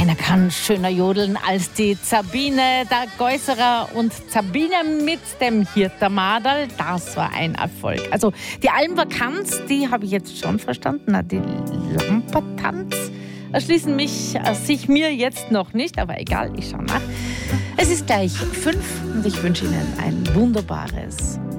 Keiner kann schöner jodeln als die Sabine, der Geusserer und Sabine mit dem Hirtermadel. Das war ein Erfolg. Also die Almvakanz, die habe ich jetzt schon verstanden. Na, die Lampertanz erschließen sich mir jetzt noch nicht, aber egal, ich schaue nach. Es ist gleich 5 und ich wünsche Ihnen ein wunderbares